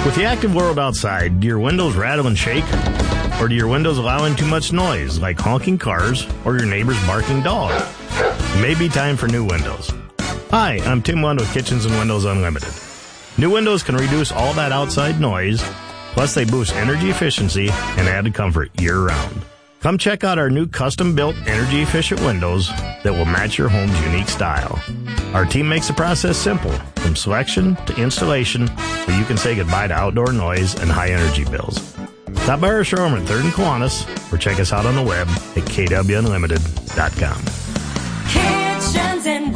With the active world outside, do your windows rattle and shake? Or do your windows allow in too much noise, like honking cars or your neighbor's barking dog? It may be time for new windows. Hi, I'm Tim Lund with Kitchens and Windows Unlimited. New windows can reduce all that outside noise, plus they boost energy efficiency and added comfort year-round. Come check out our new custom-built energy-efficient windows that will match your home's unique style. Our team makes the process simple, from selection to installation, so you can say goodbye to outdoor noise and high-energy bills. Stop by our showroom at 3rd and Kiwanis, or check us out on the web at kwunlimited.com. Kitchens and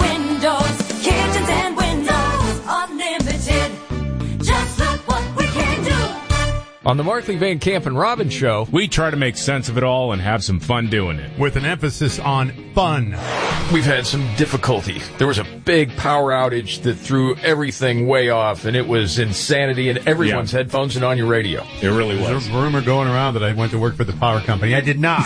Windows Unlimited. Just look what we can do. On the Markley Van Camp and Robbins Show, we try to make sense of it all and have some fun doing it. With an emphasis on fun. We've had some difficulty. There was a big power outage that threw everything way off, and it was insanity in everyone's headphones and on your radio. It really was. There's a rumor going around that I went to work for the power company. I did not.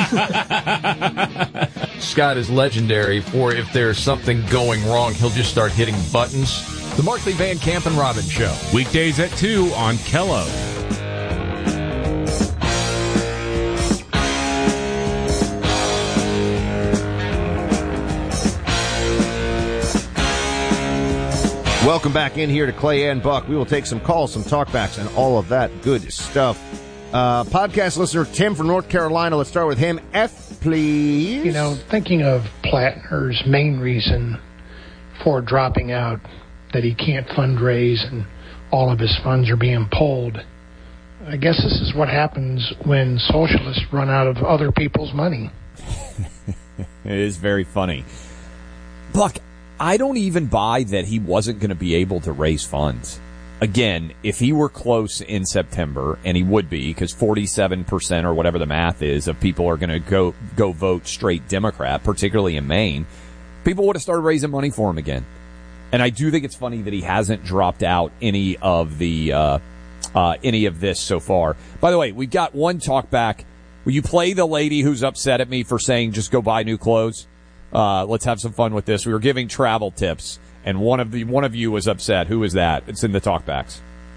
Scott is legendary for if there's something going wrong, he'll just start hitting buttons. The Markley Van Camp and Robbins Show. Weekdays at 2 on Kello. Welcome back in here to Clay and Buck. We will take some calls, some talkbacks, and all of that good stuff. Podcast listener Tim from North Carolina. Let's start with him. F, please. You know, thinking of Plattner's main reason for dropping out, that he can't fundraise and all of his funds are being pulled. I guess this is what happens when socialists run out of other people's money. It is very funny. Buck, I don't even buy that he wasn't going to be able to raise funds. Again, if he were close in September, and he would be, because 47% or whatever the math is of people are going to go vote straight Democrat, particularly in Maine, people would have started raising money for him again. And I do think it's funny that he hasn't dropped out any of this so far. By the way, we've got one talk back. Will you play the lady who's upset at me for saying just go buy new clothes? Let's have some fun with this. We were giving travel tips, and one of you was upset. Who is that? It's in the talkbacks.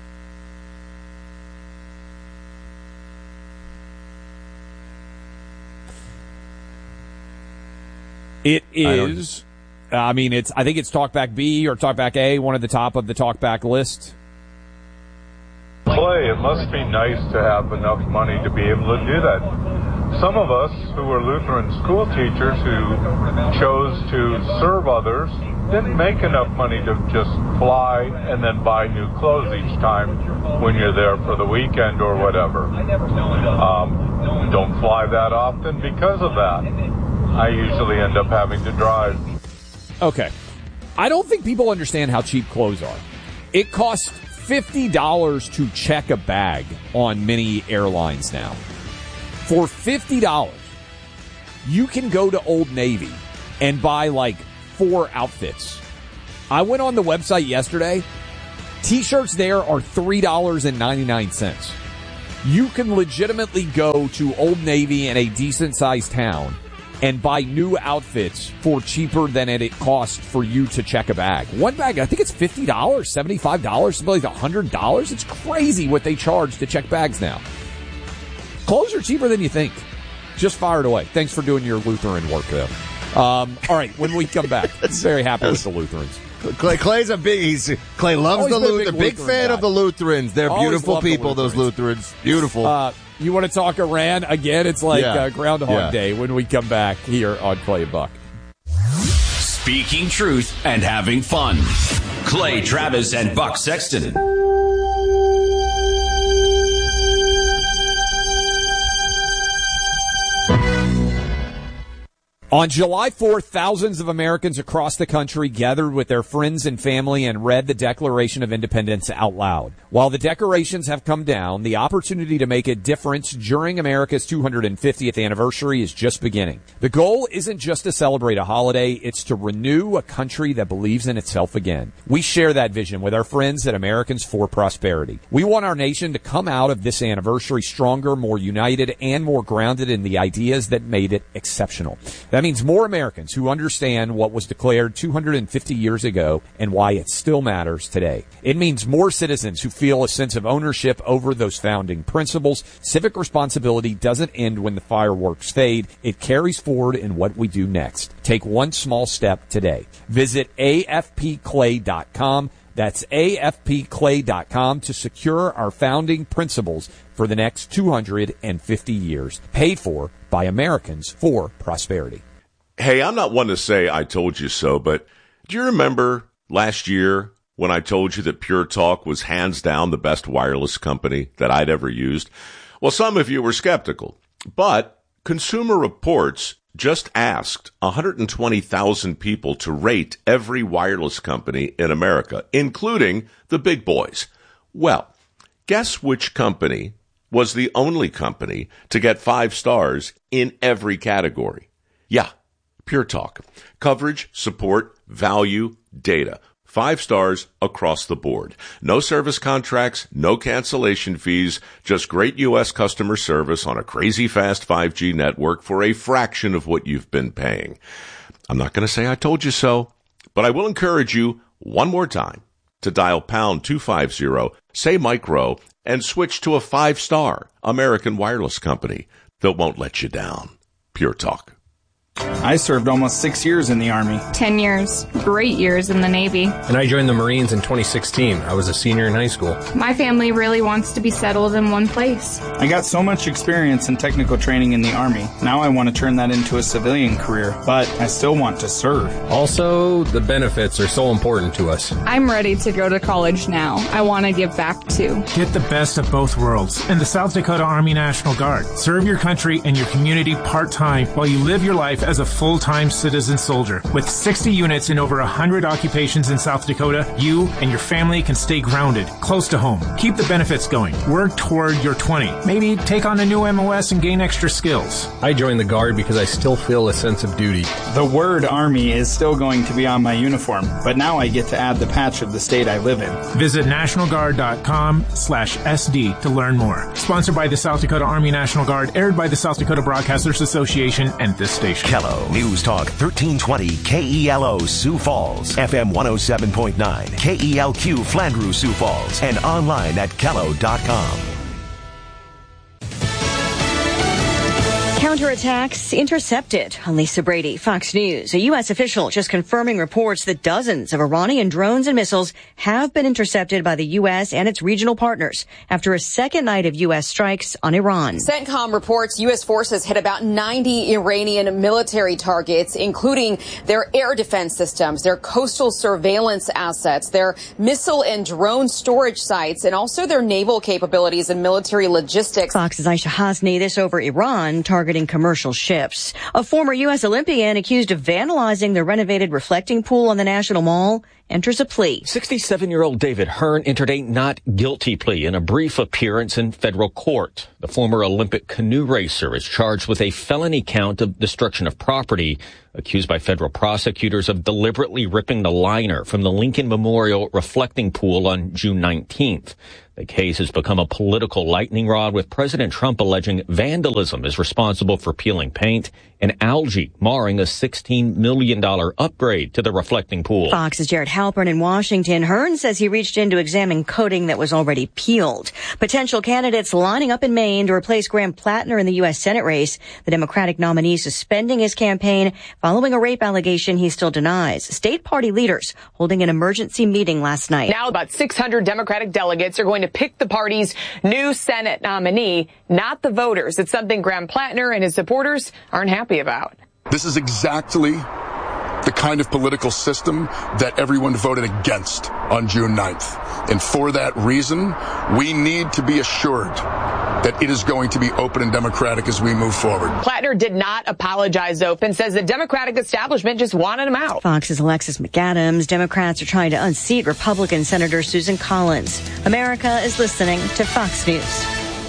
It is. I think it's talkback B or talkback A, one at the top of the talkback list. Clay, it must be nice to have enough money to be able to do that. Some of us who were Lutheran school teachers who chose to serve others didn't make enough money to just fly and then buy new clothes each time when you're there for the weekend or whatever. Don't fly that often because of that. I usually end up having to drive. Okay. I don't think people understand how cheap clothes are. It costs $50 to check a bag on many airlines now. For $50, you can go to Old Navy and buy like 4 outfits. I went on the website yesterday. T-shirts there are $3.99. You can legitimately go to Old Navy in a decent-sized town and buy new outfits for cheaper than it costs for you to check a bag. One bag, I think it's $50, $75, something like $100. It's crazy what they charge to check bags now. Clothes are cheaper than you think. Just fire it away. Thanks for doing your Lutheran work, though. All right, when we come back, very happy with the Lutherans. Clay's Clay loves the Lutherans. Big fan of the Lutherans. They're beautiful people, those Lutherans. Beautiful. You want to talk Iran again? It's like Groundhog Day when we come back here on Clay and Buck. Speaking truth and having fun. Clay Travis and Buck Sexton. On July 4th, thousands of Americans across the country gathered with their friends and family and read the Declaration of Independence out loud. While the decorations have come down, the opportunity to make a difference during America's 250th anniversary is just beginning. The goal isn't just to celebrate a holiday, it's to renew a country that believes in itself again. We share that vision with our friends at Americans for Prosperity. We want our nation to come out of this anniversary stronger, more united, and more grounded in the ideas that made it exceptional. That means more Americans who understand what was declared 250 years ago and why it still matters today. It means more citizens who feel a sense of ownership over those founding principles. Civic responsibility doesn't end when the fireworks fade. It carries forward in what we do next. Take one small step today. Visit afpclay.com. That's afpclay.com to secure our founding principles for the next 250 years. Paid for by Americans for prosperity. Hey, I'm not one to say I told you so, but do you remember last year when I told you that Pure Talk was hands down the best wireless company that I'd ever used? Well, some of you were skeptical, but Consumer Reports just asked 120,000 people to rate every wireless company in America, including the big boys. Well, guess which company was the only company to get 5 stars in every category? Yeah, Pure Talk. Coverage, support, value, data. 5 stars across the board. No service contracts, no cancellation fees, just great U.S. customer service on a crazy fast 5G network for a fraction of what you've been paying. I'm not going to say I told you so, but I will encourage you one more time to dial pound 250, say micro, and switch to a 5-star American wireless company that won't let you down. Pure Talk. I served almost 6 years in the Army. 10 years. Great years in the Navy. And I joined the Marines in 2016. I was a senior in high school. My family really wants to be settled in one place. I got so much experience and technical training in the Army. Now I want to turn that into a civilian career, but I still want to serve. Also, the benefits are so important to us. I'm ready to go to college now. I want to give back too. Get the best of both worlds in the South Dakota Army National Guard. Serve your country and your community part-time while you live your life as a full-time citizen soldier. With 60 units in over 100 occupations in South Dakota, you and your family can stay grounded, close to home. Keep the benefits going. Work toward your 20. Maybe take on a new MOS and gain extra skills. I joined the Guard because I still feel a sense of duty. The word Army is still going to be on my uniform, but now I get to add the patch of the state I live in. Visit nationalguard.com/SD to learn more. Sponsored by the South Dakota Army National Guard, aired by the South Dakota Broadcasters Association and this station. Kello News Talk 1320 KELO Sioux Falls, FM 107.9 KELQ Flandreau Sioux Falls, and online at kello.com. Counterattacks intercepted. On Lisa Brady, Fox News. A U.S. official just confirming reports that dozens of Iranian drones and missiles have been intercepted by the U.S. and its regional partners after a second night of U.S. strikes on Iran. CENTCOM reports U.S. forces hit about 90 Iranian military targets, including their air defense systems, their coastal surveillance assets, their missile and drone storage sites, and also their naval capabilities and military logistics. Fox's Aisha Hasni, this over Iran targeting commercial ships. A former U.S. Olympian accused of vandalizing the renovated reflecting pool on the National Mall enters a plea. 67-year-old David Hearn entered a not guilty plea in a brief appearance in federal court. The former Olympic canoe racer is charged with a felony count of destruction of property, accused by federal prosecutors of deliberately ripping the liner from the Lincoln Memorial reflecting pool on June 19th. The case has become a political lightning rod, with President Trump alleging vandalism is responsible for peeling paint and algae marring a $16 million upgrade to the reflecting pool. Fox's Jared Halpern in Washington. Hearn says he reached in to examine coating that was already peeled. Potential candidates lining up in Maine to replace Graham Plattner in the U.S. Senate race. The Democratic nominee suspending his campaign following a rape allegation he still denies. State party leaders holding an emergency meeting last night. Now about 600 Democratic delegates are going to pick the party's new Senate nominee, not the voters. It's something Graham Plattner and his supporters aren't happy about. This is exactly the kind of political system that everyone voted against on June 9th. And for that reason, we need to be assured that it is going to be open and democratic as we move forward. Plattner did not apologize, though, and says the Democratic establishment just wanted him out. Fox's Alexis McAdams. Democrats are trying to unseat Republican Senator Susan Collins. America is listening to Fox News.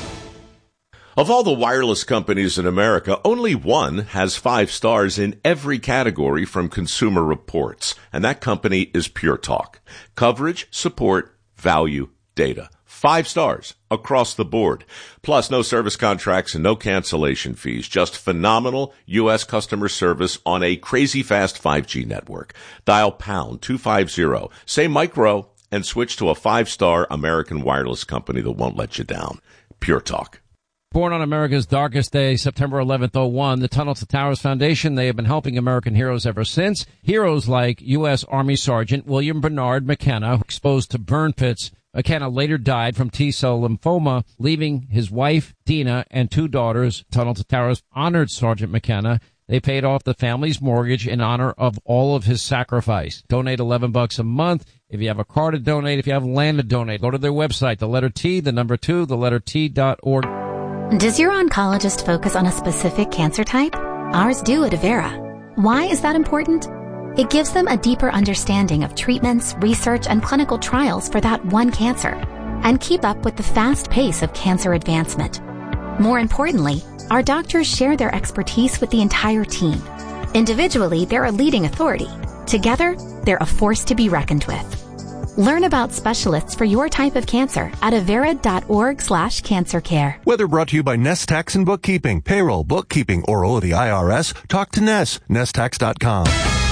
Of all the wireless companies in America, only one has 5 stars in every category from Consumer Reports, and that company is Pure Talk. Coverage, support, value, data. 5 stars across the board. Plus, no service contracts and no cancellation fees. Just phenomenal U.S. customer service on a crazy fast 5G network. Dial pound 250. Say micro and switch to a 5-star American wireless company that won't let you down. Pure Talk. Born on America's darkest day, September 11th, 2001, the Tunnel to Towers Foundation, they have been helping American heroes ever since. Heroes like U.S. Army Sergeant William Bernard McKenna, exposed to burn pits. McKenna later died from T-cell lymphoma, leaving his wife, Dina, and 2 daughters. Tunnel to Towers honored Sergeant McKenna. They paid off the family's mortgage in honor of all of his sacrifice. Donate $11 a month. If you have a car to donate, if you have land to donate, go to their website, the letter T, the number 2, the letter T.org. Does your oncologist focus on a specific cancer type? Ours do at Avera. Why is that important? It gives them a deeper understanding of treatments, research, and clinical trials for that one cancer, and keep up with the fast pace of cancer advancement. More importantly, our doctors share their expertise with the entire team. Individually, they're a leading authority. Together, they're a force to be reckoned with. Learn about specialists for your type of cancer at avera.org/cancercare. Whether brought to you by Nest Tax and Bookkeeping, Payroll, Bookkeeping, or the IRS, talk to Ness, nesttax.com.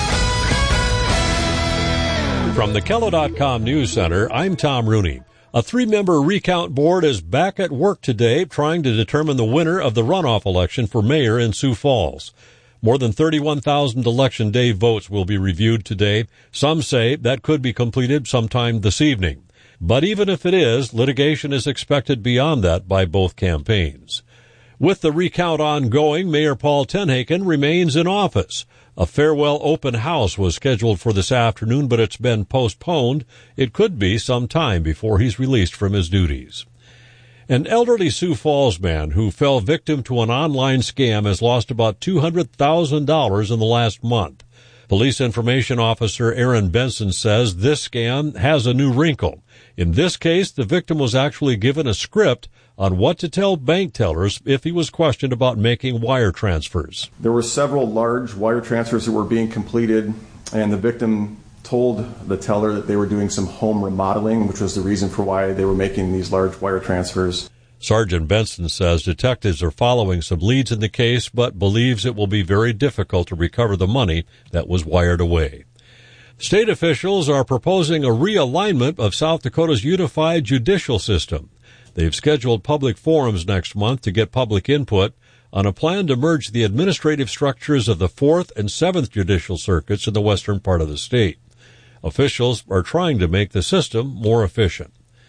From the Kello.com News Center, I'm Tom Rooney. A 3-member recount board is back at work today trying to determine the winner of the runoff election for mayor in Sioux Falls. More than 31,000 Election Day votes will be reviewed today. Some say that could be completed sometime this evening. But even if it is, litigation is expected beyond that by both campaigns. With the recount ongoing, Mayor Paul Tenhaken remains in office. A farewell open house was scheduled for this afternoon, but it's been postponed. It could be some time before he's released from his duties. An elderly Sioux Falls man who fell victim to an online scam has lost about $200,000 in the last month. Police Information Officer Aaron Benson says this scam has a new wrinkle. In this case, the victim was actually given a script on what to tell bank tellers if he was questioned about making wire transfers. There were several large wire transfers that were being completed, and the victim told the teller that they were doing some home remodeling, which was the reason for why they were making these large wire transfers. Sergeant Benson says detectives are following some leads in the case, but believes it will be very difficult to recover the money that was wired away. State officials are proposing a realignment of South Dakota's unified judicial system. They've scheduled public forums next month to get public input on a plan to merge the administrative structures of the 4th and 7th judicial circuits in the western part of the state. Officials are trying to make the system more efficient.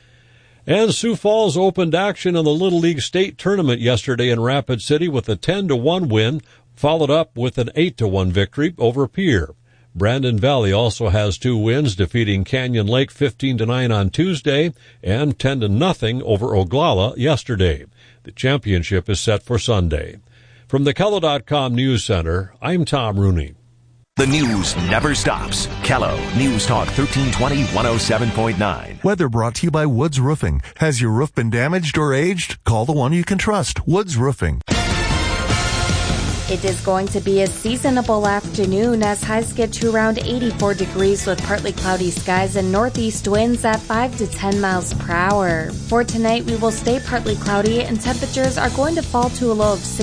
And Sioux Falls opened action in the Little League State Tournament yesterday in Rapid City with a 10-1 win, followed up with an 8-1 victory over Pierre. Brandon Valley also has 2 wins, defeating Canyon Lake 15-9 on Tuesday and 10-0 over Oglala yesterday. The championship is set for Sunday. From the Kello.com News Center, I'm Tom Rooney. The news never stops. Kello News Talk 1320 107.9. Weather brought to you by Woods Roofing. Has your roof been damaged or aged? Call the one you can trust, Woods Roofing. It is going to be a seasonable afternoon as highs get to around 84 degrees with partly cloudy skies and northeast winds at 5 to 10 miles per hour. For tonight, we will stay partly cloudy and temperatures are going to fall to a low of 6